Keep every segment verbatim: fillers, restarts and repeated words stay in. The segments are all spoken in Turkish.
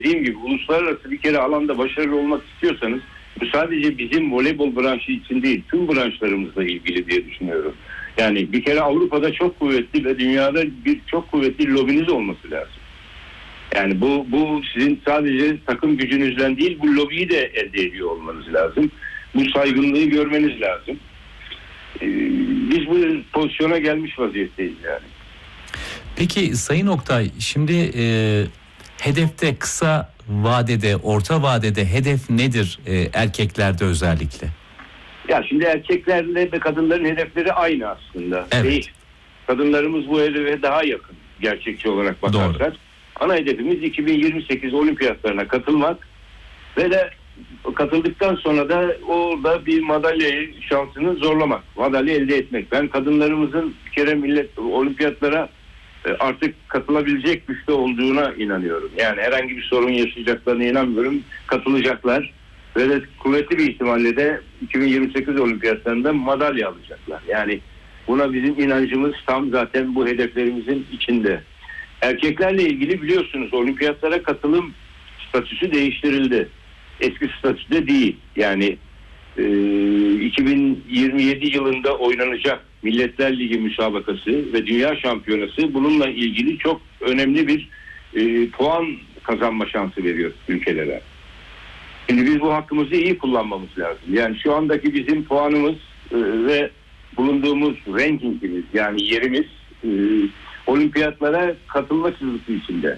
dediğim gibi uluslararası bir kere alanda başarılı olmak istiyorsanız bu sadece bizim voleybol branşı için değil, tüm branşlarımızla ilgili diye düşünüyorum. Yani bir kere Avrupa'da çok kuvvetli ve dünyada bir çok kuvvetli lobiniz olması lazım. Yani bu bu sizin sadece takım gücünüzden değil, bu lobiyi de elde ediyor olmanız lazım. Bu saygınlığı görmeniz lazım. Ee, biz bu pozisyona gelmiş vaziyetteyiz yani. Peki Sayın Oktay, şimdi e, hedefte kısa vadede, orta vadede hedef nedir e, erkeklerde özellikle? Ya şimdi erkeklerle ve kadınların hedefleri aynı aslında. Evet. Değil. Kadınlarımız bu hedefe daha yakın gerçekçi olarak bakarsak. Doğru. Ana hedefimiz iki bin yirmi sekiz olimpiyatlarına katılmak ve de katıldıktan sonra da orada bir madalya şansını zorlamak, madalya elde etmek. Ben kadınlarımızın bir kere millet olimpiyatlara artık katılabilecek güçte olduğuna inanıyorum. Yani herhangi bir sorun yaşayacaklarına inanmıyorum. Katılacaklar ve de kuvvetli bir ihtimalle de iki bin yirmi sekiz olimpiyatlarında madalya alacaklar. Yani buna bizim inancımız tam zaten bu hedeflerimizin içinde. Erkeklerle ilgili biliyorsunuz olimpiyatlara katılım statüsü değiştirildi. Eski statüde değil. Yani e, iki bin yirmi yedi yılında oynanacak Milletler Ligi müsabakası ve Dünya Şampiyonası bununla ilgili çok önemli bir e, puan kazanma şansı veriyor ülkelere. Şimdi biz bu hakkımızı iyi kullanmamız lazım. Yani şu andaki bizim puanımız e, ve bulunduğumuz rankingimiz yani yerimiz e, olimpiyatlara katılma çizgisi içinde.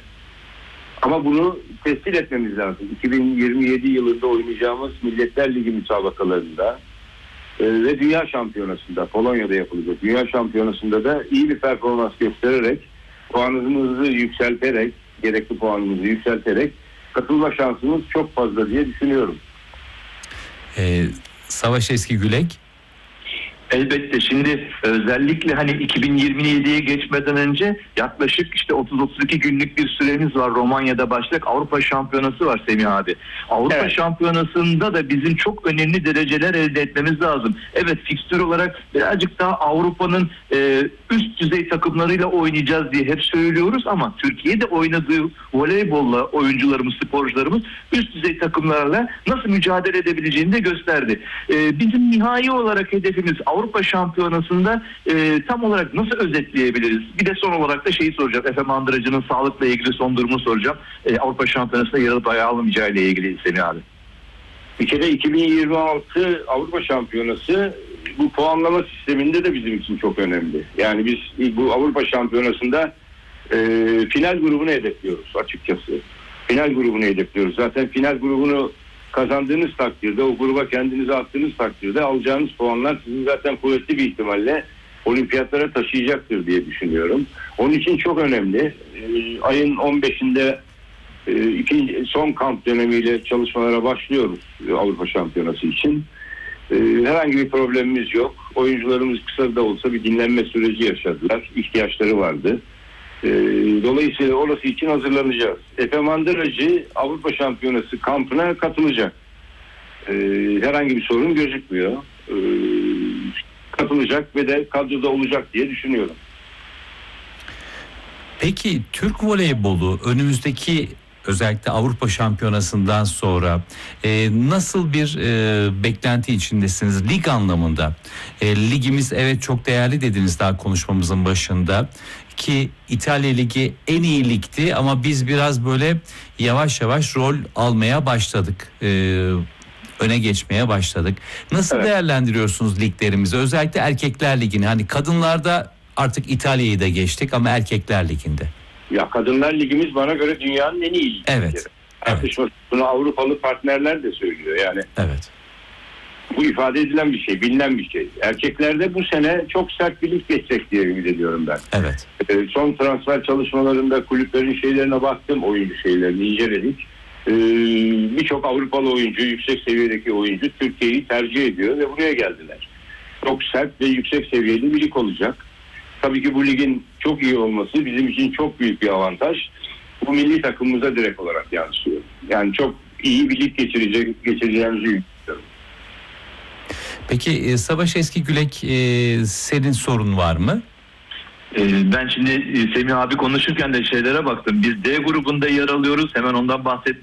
Ama bunu tescil etmemiz lazım. iki bin yirmi yedi yılında oynayacağımız Milletler Ligi müsabakalarında e, ve Dünya Şampiyonası'nda, Polonya'da yapılacak Dünya Şampiyonası'nda da iyi bir performans göstererek, puanımızı yükselterek, gerekli puanımızı yükselterek katılma şansımız çok fazla diye düşünüyorum. Ee, Savaş Eskigülek. Elbette şimdi özellikle hani iki bin yirmi yediye geçmeden önce yaklaşık işte otuz otuz iki günlük bir süremiz var. Romanya'da başlayacak Avrupa Şampiyonası var Semih abi. Avrupa evet. Şampiyonası'nda da bizim çok önemli dereceler elde etmemiz lazım. Evet, fikstür olarak birazcık daha Avrupa'nın e, üst düzey takımlarıyla oynayacağız diye hep söylüyoruz ama Türkiye'de oynadığı voleybolla oyuncularımız, sporcularımız üst düzey takımlarla nasıl mücadele edebileceğini de gösterdi. E, bizim nihai olarak hedefimiz Avrupa Avrupa Şampiyonası'nda e, tam olarak nasıl özetleyebiliriz? Bir de son olarak da şeyi soracağım. Efe Mandıracı'nın sağlıkla ilgili son durumu soracağım. E, Avrupa Şampiyonası'nda yaralıp ayağı alamayacağı ile ilgili Semih abi. Bir kere iki bin yirmi altı Avrupa Şampiyonası bu puanlama sisteminde de bizim için çok önemli. Yani biz bu Avrupa Şampiyonası'nda e, final grubunu hedefliyoruz açıkçası. Final grubunu hedefliyoruz. Zaten final grubunu kazandığınız takdirde, o gruba kendinizi attığınız takdirde alacağınız puanlar sizin zaten kuvvetli bir ihtimalle olimpiyatlara taşıyacaktır diye düşünüyorum. Onun için çok önemli. Ee, ayın on beşinde e, ikinci, son kamp dönemiyle çalışmalara başlıyoruz Avrupa Şampiyonası için. Ee, herhangi bir problemimiz yok. Oyuncularımız kısa da olsa bir dinlenme süreci yaşadılar. İhtiyaçları vardı. Dolayısıyla orası için hazırlanacağız. Efe Mandıracı Avrupa Şampiyonası kampına katılacak. Herhangi bir sorun gözükmüyor. Katılacak ve de kadroda olacak diye düşünüyorum. Peki Türk voleybolu önümüzdeki özellikle Avrupa Şampiyonası'ndan sonra e, nasıl bir e, beklenti içindesiniz lig anlamında? E, ligimiz evet çok değerli dediniz daha konuşmamızın başında ki İtalya Ligi en iyi ligdi ama biz biraz böyle yavaş yavaş rol almaya başladık. E, öne geçmeye başladık. Nasıl evet. değerlendiriyorsunuz liglerimizi? Özellikle Erkekler Ligi'ni. Hani kadınlarda artık İtalya'yı da geçtik ama Erkekler Ligi'nde. Ya Kadınlar Ligimiz bana göre dünyanın en iyi ligi. Evet. evet. Bunu Avrupalı partnerler de söylüyor yani. Evet. Bu ifade edilen bir şey, bilinen bir şey. Erkeklerde bu sene çok sert bir lig geçecek diye ümit ediyorum ben. Evet. Ee, son transfer çalışmalarında kulüplerin şeylerine baktım, oyuncu şeylerini inceledik. Ee, Birçok Avrupalı oyuncu, yüksek seviyedeki oyuncu Türkiye'yi tercih ediyor ve buraya geldiler. Çok sert ve yüksek seviyeli bir lig olacak. Tabii ki bu ligin çok iyi olması bizim için çok büyük bir avantaj. Bu milli takımımıza direkt olarak yansıyor. Yani çok iyi bir lig geçirecek, geçireceğimizi düşünüyorum. Peki Savaş Eskigülek, e, senin sorun var mı? Ee, ben şimdi Semih abi konuşurken de şeylere baktım. Biz D grubunda yer alıyoruz. Hemen ondan bahsetmek